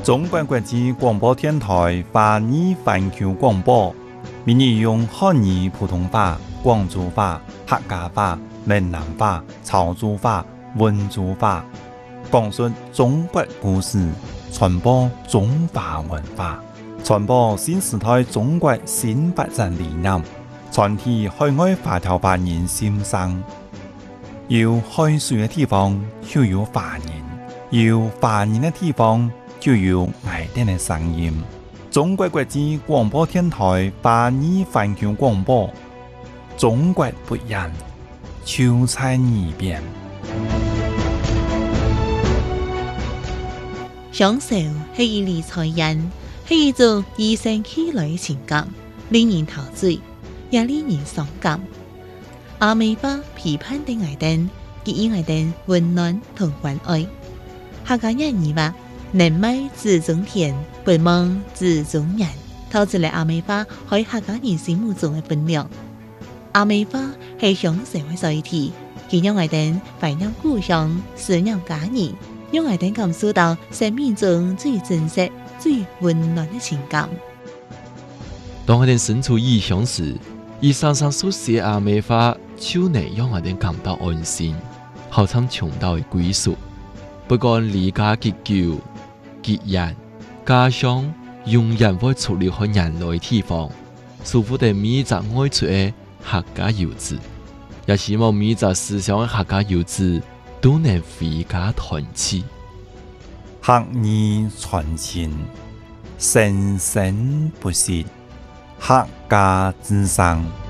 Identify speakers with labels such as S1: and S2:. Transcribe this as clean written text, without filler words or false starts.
S1: 中国国际广播电台华语环球广播，每日用汉语普通话、广州话、客家话、闽南话、潮州话、温州话，讲述中国故事，传播中华文化，传播新时代中国新发展理念，传递海外华侨华人心声。有海水的地方就有华人，有华人的地方就有爱丁的声音。中国国际广播电台华语环球广播，中国不一样，就在耳边。
S2: 享受是一理财人，是一种与生俱來的情感，令人陶醉，也令人傷感。阿美花批判的愛丁，給予愛丁溫暖同關愛。客家人語話：人美自中田，不忙自中人。透出嚟阿美花喺客家人心目中嘅分量。阿美花係享受嘅載體，佢讓愛丁懷念故鄉，思念家人，讓愛丁感受到生命中最真實、最溫暖嘅情感。
S3: 當我哋身處異鄉時，以常常所寫阿美花，就能讓我哋感到安心，好像尋到嘅歸屬。不管離家結久、結人，家鄉永遠會處理好人類地方，守護地每一隻愛出嘅客家遊子，也希望每一隻思鄉嘅客家遊子都能回家團聚。
S1: 客語傳情，生生不息，客家之聲。